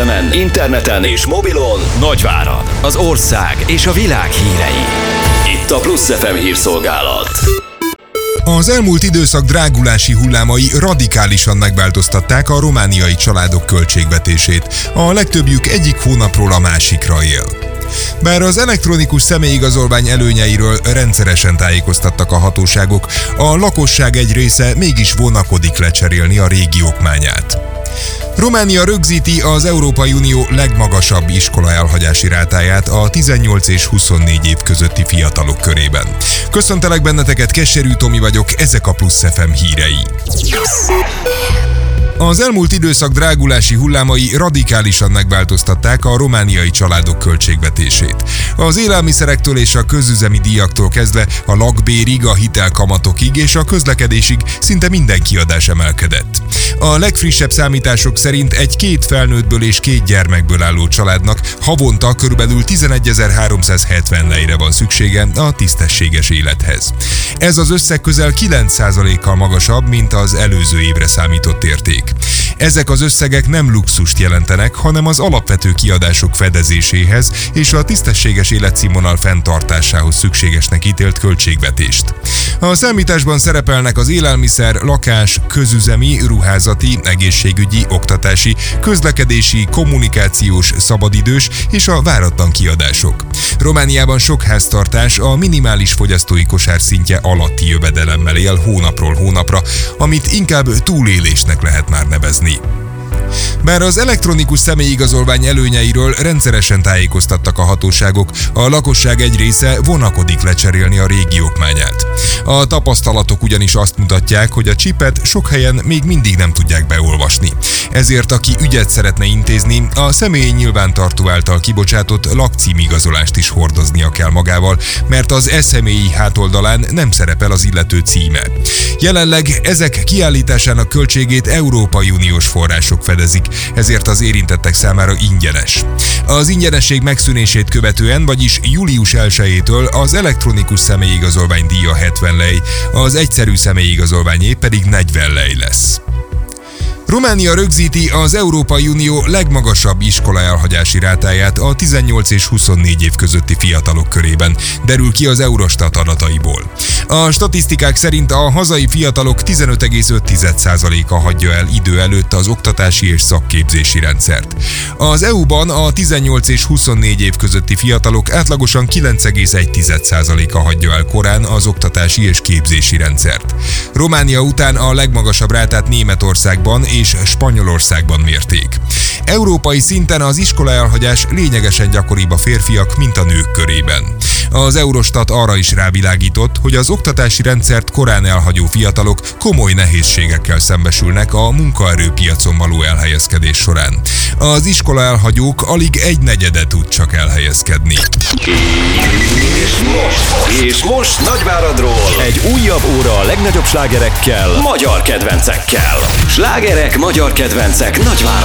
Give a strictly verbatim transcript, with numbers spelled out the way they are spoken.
em-en, interneten és mobilon Nagyvárad, az ország és a világ hírei. Itt a Plusz ef em hírszolgálat. Az elmúlt időszak drágulási hullámai radikálisan megváltoztatták a romániai családok költségvetését. A legtöbbjük egyik hónapról a másikra él. Bár az elektronikus személyigazolvány előnyeiről rendszeresen tájékoztattak a hatóságok, a lakosság egy része mégis vonakodik lecserélni a régi okmányát. Románia rögzíti az Európai Unió legmagasabb iskola elhagyási rátáját a tizennyolc és huszonnégy év közötti fiatalok körében. Köszöntelek benneteket, Keserű Tomi vagyok, ezek a Plusz ef em hírei. Az elmúlt időszak drágulási hullámai radikálisan megváltoztatták a romániai családok költségvetését. Az élelmiszerektől és a közüzemi díjaktól kezdve a lakbérig, a hitelkamatokig és a közlekedésig szinte minden kiadás emelkedett. A legfrissebb számítások szerint egy két felnőttből és két gyermekből álló családnak havonta körülbelül tizenegyezer-háromszázhetven lejre van szüksége a tisztességes élethez. Ez az összeg közel kilenc százalékkal magasabb, mint az előző évre számított érték. Ezek az összegek nem luxust jelentenek, hanem az alapvető kiadások fedezéséhez és a tisztességes életszínvonal fenntartásához szükségesnek ítélt költségvetést. A számításban szerepelnek az élelmiszer, lakás, közüzemi, ruházati, egészségügyi, oktatási, közlekedési, kommunikációs, szabadidős és a váratlan kiadások. Romániában sok háztartás a minimális fogyasztói kosár szintje alatti jövedelemmel él hónapról hónapra, amit inkább túlélésnek lehet már nevezni. Bár az elektronikus személyigazolvány előnyeiről rendszeresen tájékoztattak a hatóságok, a lakosság egy része vonakodik lecserélni a régi okmányát. A tapasztalatok ugyanis azt mutatják, hogy a csipet sok helyen még mindig nem tudják beolvasni. Ezért aki ügyet szeretne intézni, a személyi nyilvántartó által kibocsátott lakcímigazolást is hordoznia kell magával, mert az e-személyi hátoldalán nem szerepel az illető címe. Jelenleg ezek kiállításának költségét Európai Uniós források fedezik, ezért az érintettek számára ingyenes. Az ingyenesség megszűnését követően, vagyis július elsejétől az elektronikus személyigazolvány díja hetven lej, az egyszerű személyigazolványé pedig negyven lej lesz. Románia rögzíti az Európai Unió legmagasabb iskola elhagyási rátáját a tizennyolc és huszonnégy év közötti fiatalok körében, derül ki az Eurostat adataiból. A statisztikák szerint a hazai fiatalok tizenöt egész öt százaléka hagyja el idő előtt az oktatási és szakképzési rendszert. Az é u-ban a tizennyolc és huszonnégy év közötti fiatalok átlagosan kilenc egész egy százaléka hagyja el korán az oktatási és képzési rendszert. Románia után a legmagasabb rátát Németországban és Spanyolországban mérték. Európai szinten az iskola elhagyás lényegesen gyakoribb a férfiak, mint a nők körében. Az Eurostat arra is rávilágított, hogy az oktatási rendszert korán elhagyó fiatalok komoly nehézségekkel szembesülnek a munkaerőpiacon való elhelyezkedés során. Az iskola elhagyók alig egy negyede tud csak elhelyezkedni. És most, és most Nagyváradról egy újabb óra a legnagyobb slágerekkel, magyar kedvencekkel. Slágerek, magyar kedvencek Nagyvárad.